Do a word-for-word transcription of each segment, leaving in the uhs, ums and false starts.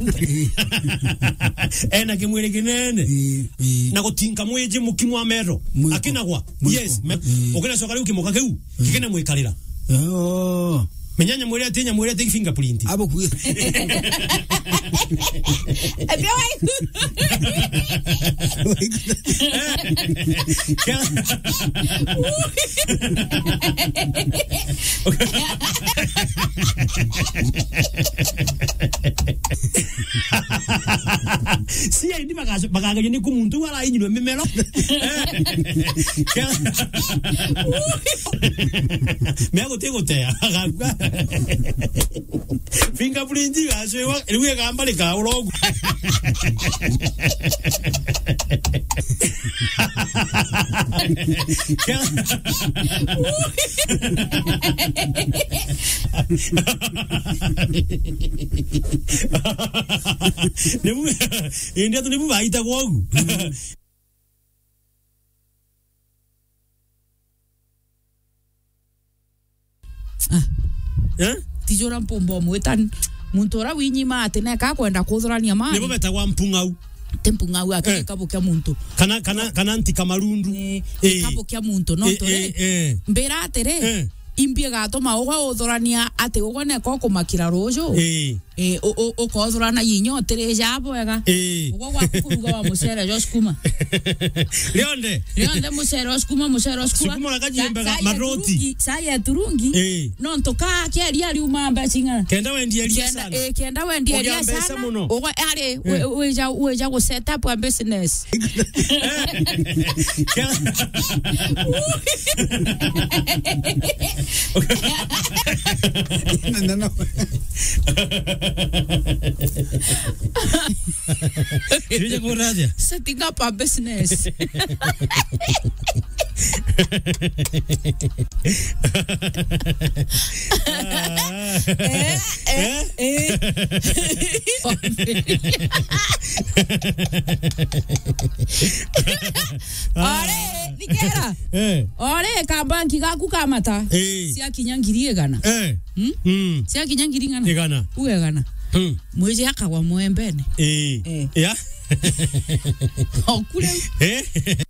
ena kimwele kinene na kutinka mweje mukimwa mero akinagwa yes okena sokali ukimoka keu kikena mwekalira oh menyanya mwele atenya mwele ateki fingerprint abo ku si ai ndi bagaje bagaje ni kumuntu wala inywe memelo me hago tego te fingerprint ashewa eliwe gamba le ka ulogo nebu india tu nebu baita kwangu ah eh tijora mpombo mwetan muntora winyima atene ka kwenda kuthurania mali nebu beta kwa mpungau tempungau akike kabo kya muntu kana kana kana anti kamarundu eh kabo kya muntu no tore eh mbera tere impie gato maoga uthurania ate ugone ko kumakira rojo eh eh o o o ko thurana yinyo tere jabo ega ugo gwa kuruga wa musere jo skuma leonde leonde musere skuma musere skuma skuma lakajimba maroti saya turungi no ntoka keri ali umamba singa kenda wendi ali sana eh kenda wendi ali sana ugo ale weja weja go set up a business no no Queria coragem. Setting up a business. eh eh eh. Ore, dikera. Eh. Ore kabanki gaku kamata. Sia kinyangiri gana. Eh. Hmm. Sia kinyangiri gana. Gana. Uwe gana. Hmm. Mwezi akawa mwembene. Eh. Eh. Ya. Okule. Eh.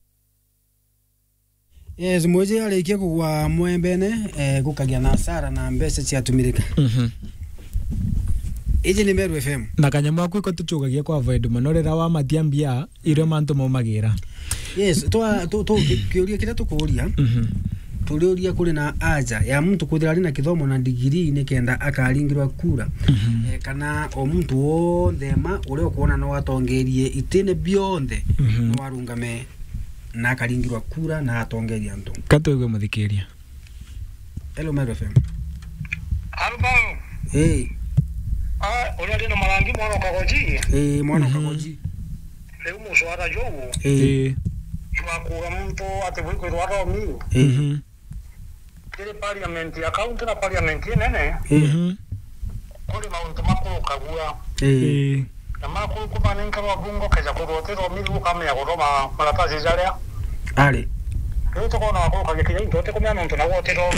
yes mwezi alikia kwa mwembene eh gukagia na hasara na mbese cia tumirika mhm ije ni Meru F M na kanyamwa kwiko tuchugagia kwa void manorera wa matiambia ire mantu maumagira yes to to to kiuria kira tukuria mhm tuliuria kuri na aja ya mtu kuthira na kithomo na degree ni kenda akaringirwa kura e, kana o mtu wothe ma uri ukuona no atongerie itine bionde no warungame na akaringirwa kura na atongeria ntu katwegwe muthikiria hello Meru F M alba eh ah uri na marangi mwana kagoji eh mwana kagoji leo muswara jogo eh imakura mtu atebwiko rwaro miu mhm kile parliament account na parliament nene mhm kule mauntu makuru kagua eh na makuru kubanenka wabungo kaza kurotero miu kama ya kuroma malapasi zalia ale leo toko na wakuru kagekenya ndote kumya muntu na wote ro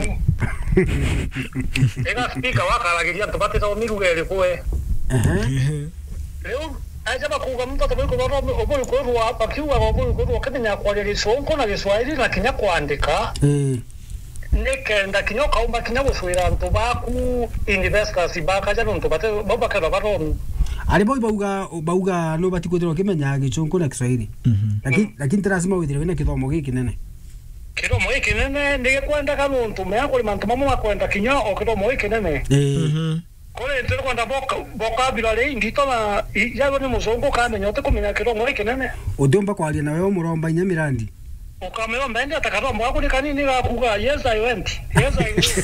ega speaker wakalagiria tubate ro miu gele kwe eh leo aja bakuga mtu atobiko rwaro obuli kurwa hapa kiwa obuli kurwa kenya kwa ile sonko na Kiswahili na Kenya kuandika eh nekenda kinyo kaumba kinya guswira ntu baku investors bakaja ntu bate babakara baron ali boy bauga bauga no batikuthirwo kimenya gichungu na Kiswahili lakini lakini lazima withire na kithomo giki nene kithomo giki nene ndige kwenda kanu ntu me akuri mantu mamu makwenda kinya o kithomo giki nene eh kole ntu kwenda boka boka bilale ngito na yago ni muzongo kamenya ote kumenya kithomo giki nene udiomba kwaria na wewe muromba inya mirandi ukamera mbende atakaro mwako ni kanini gakuga yes I went yes I went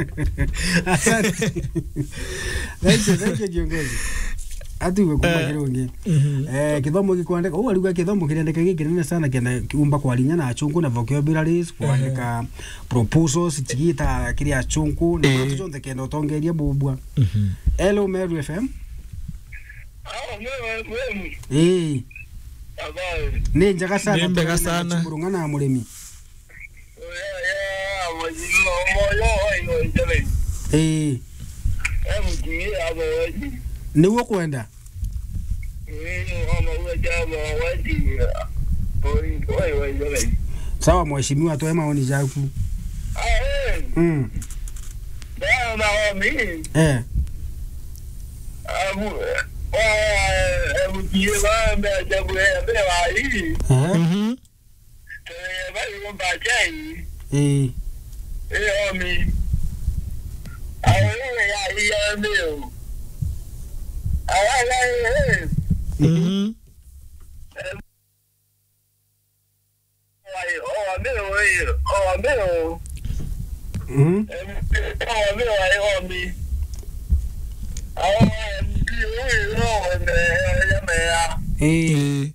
thank you thank you kiongozi atuwe kumakira ungi eh kithomo gikwandika u aliga kithomo kirendeka gikinene sana kenda kiumba kwarinya na achungu na vocabularies kwandika proposals tigita kiri achungu na matu jonte kenda utongeria bubwa hello Meru F M ah wewe wewe eh abai ni njaga sana ni njaga sana murungana na muremi eh amajino moyo ayo njebe eh emji abo ni wo kwenda Sawa mheshimiwa, toe maoni yako. Mm. Eh. Abu eh abu kiwa mbe ajabu eh mbe wai. Mhm. Eh bali ngomba jai. Eh. Eh omi. Ayo ya ya mbe. Ala eh. Mhm. Wai oh mbe wai oh mbe. Mhm. Oh mbe wai omi. Ayo Eh.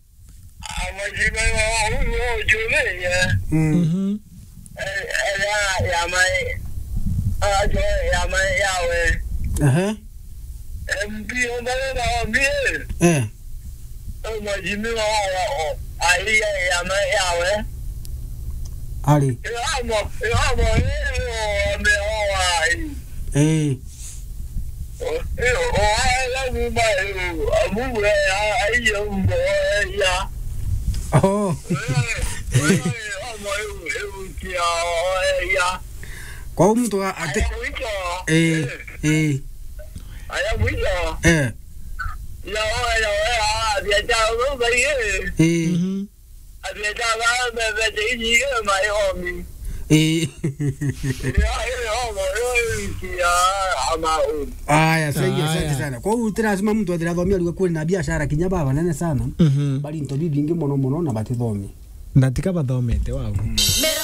Mhm. Aha. Eh. Ali. Eh. Oh. Kwa mtu ate eh eh aya mwicho eh ya ya ya dia jao ba ye eh Mhm. dia jao ba ba de ni ma yo mi eh ya ya mo yo ya ama u aya sasa Aya. asante sana. Kwa hiyo lazima mtu athirathomia alikuwa kweli na biashara kinya baba nene sana Mhm. bali nto bibi ingi mono mono na batithomi Natika bathomete wao.